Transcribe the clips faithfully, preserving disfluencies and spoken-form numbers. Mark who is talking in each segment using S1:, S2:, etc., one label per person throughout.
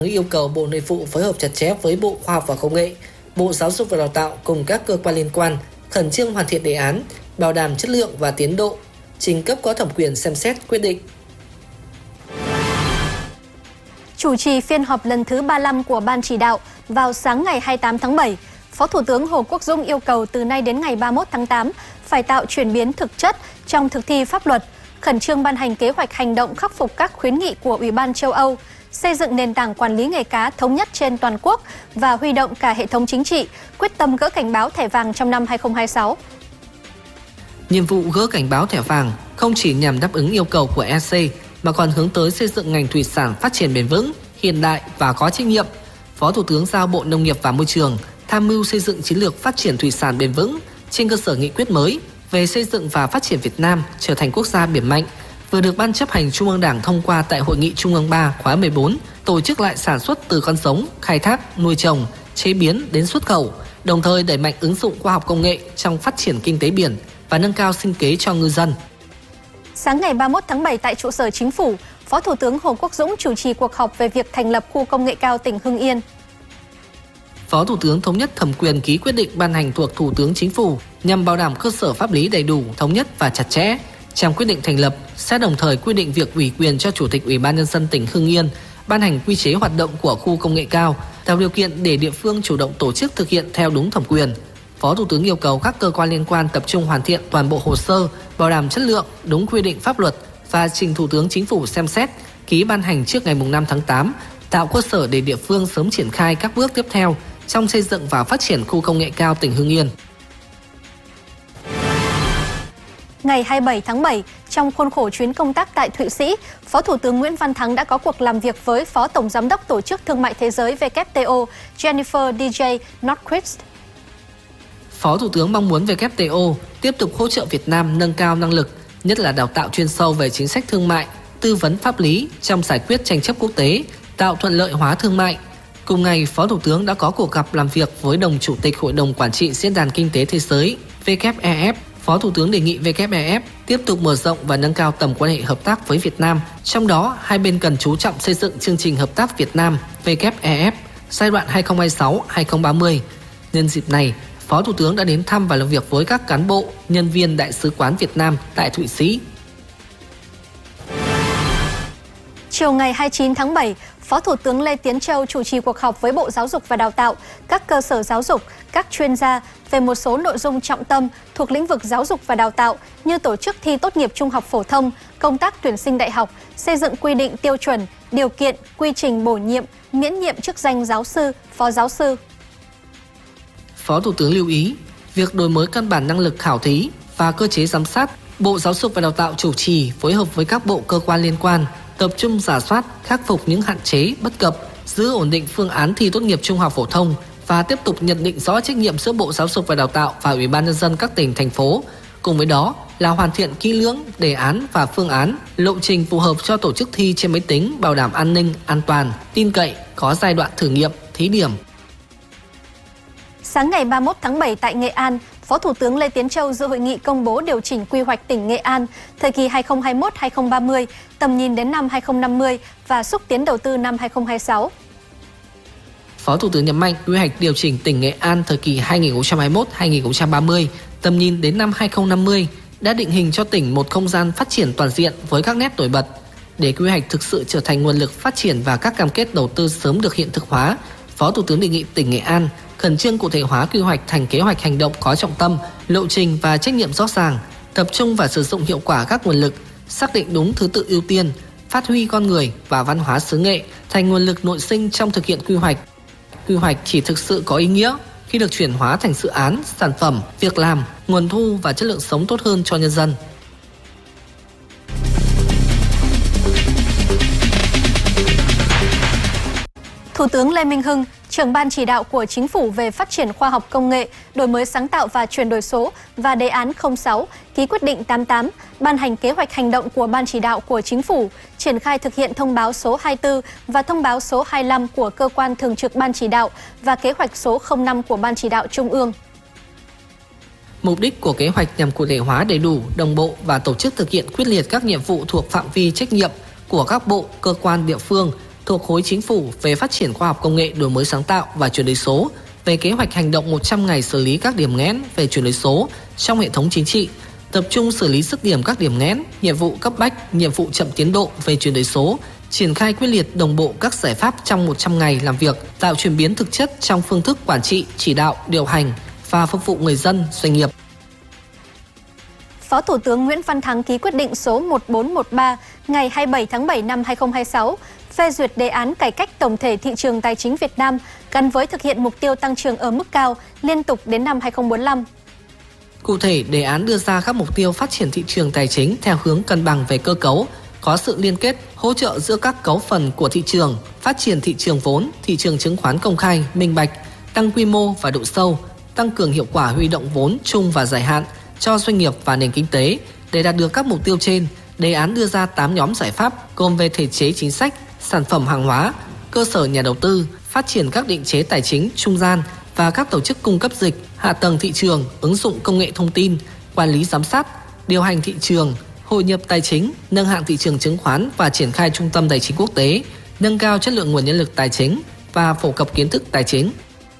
S1: Yêu cầu Bộ Nội vụ phối hợp chặt chẽ với Bộ Khoa học và Công nghệ, Bộ Giáo dục và Đào tạo cùng các cơ quan liên quan khẩn trương hoàn thiện đề án, bảo đảm chất lượng và tiến độ, trình cấp có thẩm quyền xem xét quyết định.
S2: Chủ trì phiên họp lần thứ ba mươi lăm của Ban chỉ đạo vào sáng ngày hai mươi tám tháng bảy, Phó Thủ tướng Hồ Quốc Dũng yêu cầu từ nay đến ngày ba mươi mốt tháng tám phải tạo chuyển biến thực chất trong thực thi pháp luật, khẩn trương ban hành kế hoạch hành động khắc phục các khuyến nghị của Ủy ban châu Âu, xây dựng nền tảng quản lý nghề cá thống nhất trên toàn quốc và huy động cả hệ thống chính trị, quyết tâm gỡ cảnh báo thẻ vàng trong năm hai không hai sáu.
S1: Nhiệm vụ gỡ cảnh báo thẻ vàng không chỉ nhằm đáp ứng yêu cầu của e xê mà còn hướng tới xây dựng ngành thủy sản phát triển bền vững, hiện đại và có trách nhiệm. Phó Thủ tướng giao Bộ Nông nghiệp và Môi trường tham mưu xây dựng chiến lược phát triển thủy sản bền vững trên cơ sở nghị quyết mới về xây dựng và phát triển Việt Nam trở thành quốc gia biển mạnh, vừa được Ban chấp hành Trung ương Đảng thông qua tại Hội nghị Trung ương ba khóa mười bốn, tổ chức lại sản xuất từ con giống, khai thác, nuôi trồng, chế biến đến xuất khẩu, đồng thời đẩy mạnh ứng dụng khoa học công nghệ trong phát triển kinh tế biển và nâng cao sinh kế cho ngư dân.
S2: Sáng ngày ba mươi mốt tháng bảy tại trụ sở Chính phủ, Phó Thủ tướng Hồ Quốc Dũng chủ trì cuộc họp về việc thành lập khu công nghệ cao tỉnh Hưng Yên.
S1: Phó Thủ tướng thống nhất thẩm quyền ký quyết định ban hành thuộc Thủ tướng Chính phủ nhằm bảo đảm cơ sở pháp lý đầy đủ, thống nhất và chặt chẽ. Trong quyết định thành lập sẽ đồng thời quy định việc ủy quyền cho Chủ tịch Ủy ban Nhân dân tỉnh Hưng Yên ban hành quy chế hoạt động của khu công nghệ cao, tạo điều kiện để địa phương chủ động tổ chức thực hiện theo đúng thẩm quyền. Phó Thủ tướng yêu cầu các cơ quan liên quan tập trung hoàn thiện toàn bộ hồ sơ, bảo đảm chất lượng, đúng quy định pháp luật và trình Thủ tướng Chính phủ xem xét, ký ban hành trước ngày năm tháng tám, tạo cơ sở để địa phương sớm triển khai các bước tiếp theo trong xây dựng và phát triển khu công nghệ cao tỉnh Hưng Yên.
S2: Ngày hai mươi bảy tháng bảy, trong khuôn khổ chuyến công tác tại Thụy Sĩ, Phó Thủ tướng Nguyễn Văn Thắng đã có cuộc làm việc với Phó Tổng Giám đốc Tổ chức Thương mại Thế giới W T O Jennifer D J Nordquist.
S1: Phó Thủ tướng mong muốn W T O tiếp tục hỗ trợ Việt Nam nâng cao năng lực, nhất là đào tạo chuyên sâu về chính sách thương mại, tư vấn pháp lý trong giải quyết tranh chấp quốc tế, tạo thuận lợi hóa thương mại. Cùng ngày, Phó Thủ tướng đã có cuộc gặp làm việc với đồng Chủ tịch Hội đồng Quản trị Diễn đàn Kinh tế Thế giới W E F. Phó Thủ tướng đề nghị W E F tiếp tục mở rộng và nâng cao tầm quan hệ hợp tác với Việt Nam. Trong đó, hai bên cần chú trọng xây dựng chương trình hợp tác Việt Nam W E F giai đoạn hai không hai sáu đến hai không ba mươi. Nhân dịp này, Phó Thủ tướng đã đến thăm và làm việc với các cán bộ, nhân viên Đại sứ quán Việt Nam tại Thụy Sĩ.
S2: Chiều ngày hai mươi chín tháng bảy, Phó Thủ tướng Lê Tiến Châu chủ trì cuộc họp với Bộ Giáo dục và Đào tạo, các cơ sở giáo dục, các chuyên gia về một số nội dung trọng tâm thuộc lĩnh vực giáo dục và đào tạo như tổ chức thi tốt nghiệp trung học phổ thông, công tác tuyển sinh đại học, xây dựng quy định tiêu chuẩn, điều kiện, quy trình bổ nhiệm, miễn nhiệm chức danh giáo sư, phó giáo sư.
S1: Phó Thủ tướng lưu ý, việc đổi mới căn bản năng lực khảo thí và cơ chế giám sát, Bộ Giáo dục và Đào tạo chủ trì phối hợp với các bộ cơ quan liên quan, tập trung rà soát, khắc phục những hạn chế, bất cập, giữ ổn định phương án thi tốt nghiệp trung học phổ thông và tiếp tục nhận định rõ trách nhiệm giữa Bộ Giáo dục và Đào tạo và Ủy ban Nhân dân các tỉnh, thành phố. Cùng với đó là hoàn thiện kỹ lưỡng đề án và phương án, lộ trình phù hợp cho tổ chức thi trên máy tính, bảo đảm an ninh, an toàn, tin cậy, có giai đoạn thử nghiệm, thí điểm.
S2: Sáng ngày ba mươi mốt tháng bảy tại Nghệ An, Phó Thủ tướng Lê Tiến Châu dự hội nghị công bố điều chỉnh quy hoạch tỉnh Nghệ An thời kỳ hai không hai mốt đến hai không ba mươi, tầm nhìn đến năm hai không năm mươi và xúc tiến đầu tư năm hai không hai sáu.
S1: Phó Thủ tướng nhấn mạnh quy hoạch điều chỉnh tỉnh Nghệ An thời kỳ hai nghìn không trăm hai mươi mốt đến hai nghìn không trăm ba mươi, tầm nhìn đến năm hai không năm mươi đã định hình cho tỉnh một không gian phát triển toàn diện với các nét nổi bật. Để quy hoạch thực sự trở thành nguồn lực phát triển và các cam kết đầu tư sớm được hiện thực hóa, Phó Thủ tướng đề nghị tỉnh Nghệ An khẩn trương cụ thể hóa quy hoạch thành kế hoạch hành động có trọng tâm, lộ trình và trách nhiệm rõ ràng, tập trung và sử dụng hiệu quả các nguồn lực, xác định đúng thứ tự ưu tiên, phát huy con người và văn hóa xứ Nghệ thành nguồn lực nội sinh trong thực hiện quy hoạch. Quy hoạch chỉ thực sự có ý nghĩa khi được chuyển hóa thành dự án, sản phẩm, việc làm, nguồn thu và chất lượng sống tốt hơn cho nhân dân.
S2: Thủ tướng Lê Minh Hưng, trưởng ban chỉ đạo của Chính phủ về phát triển khoa học công nghệ, đổi mới sáng tạo và chuyển đổi số và đề án không sáu, ký quyết định tám mươi tám, ban hành kế hoạch hành động của ban chỉ đạo của Chính phủ, triển khai thực hiện thông báo số hai mươi tư và thông báo số hai mươi lăm của cơ quan thường trực ban chỉ đạo và kế hoạch số không năm của ban chỉ đạo Trung ương.
S1: Mục đích của kế hoạch nhằm cụ thể hóa đầy đủ, đồng bộ và tổ chức thực hiện quyết liệt các nhiệm vụ thuộc phạm vi trách nhiệm của các bộ, cơ quan, địa phương, thuộc khối chính phủ về phát triển khoa học công nghệ, đổi mới sáng tạo và chuyển đổi số, về kế hoạch hành động một trăm ngày xử lý các điểm nghẽn về chuyển đổi số trong hệ thống chính trị, tập trung xử lý dứt điểm các điểm nghẽn, nhiệm vụ cấp bách, nhiệm vụ chậm tiến độ về chuyển đổi số, triển khai quyết liệt đồng bộ các giải pháp trong một trăm ngày làm việc, tạo chuyển biến thực chất trong phương thức quản trị, chỉ đạo, điều hành và phục vụ người dân, doanh nghiệp.
S2: Phó Thủ tướng Nguyễn Văn Thắng ký quyết định số một bốn một ba ngày hai mươi bảy tháng bảy năm hai nghìn không trăm hai mươi sáu phê duyệt đề án cải cách tổng thể thị trường tài chính Việt Nam gắn với thực hiện mục tiêu tăng trưởng ở mức cao liên tục đến năm hai nghìn không trăm bốn mươi lăm.
S1: Cụ thể, đề án đưa ra các mục tiêu phát triển thị trường tài chính theo hướng cân bằng về cơ cấu, có sự liên kết, hỗ trợ giữa các cấu phần của thị trường, phát triển thị trường vốn, thị trường chứng khoán công khai, minh bạch, tăng quy mô và độ sâu, tăng cường hiệu quả huy động vốn chung và dài hạn cho doanh nghiệp và nền kinh tế. Để đạt được các mục tiêu trên, đề án đưa ra tám nhóm giải pháp gồm về thể chế chính sách, sản phẩm hàng hóa, cơ sở nhà đầu tư, phát triển các định chế tài chính trung gian và các tổ chức cung cấp dịch, hạ tầng thị trường, ứng dụng công nghệ thông tin, quản lý giám sát, điều hành thị trường, hội nhập tài chính, nâng hạng thị trường chứng khoán và triển khai trung tâm tài chính quốc tế, nâng cao chất lượng nguồn nhân lực tài chính và phổ cập kiến thức tài chính.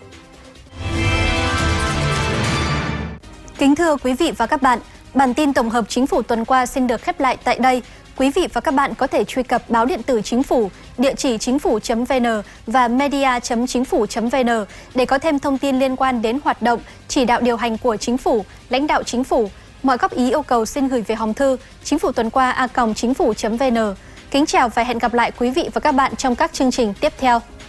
S2: Kính thưa quý vị và các bạn, bản tin tổng hợp Chính phủ tuần qua xin được khép lại tại đây. Quý vị và các bạn có thể truy cập báo điện tử Chính phủ, địa chỉ chính phủ chấm vn và media chấm chính phủ chấm vn để có thêm thông tin liên quan đến hoạt động, chỉ đạo điều hành của Chính phủ, lãnh đạo Chính phủ. Mọi góp ý yêu cầu xin gửi về hòm thư chính phủ tuần qua a còng chính phủ chấm vn. Kính chào và hẹn gặp lại quý vị và các bạn trong các chương trình tiếp theo.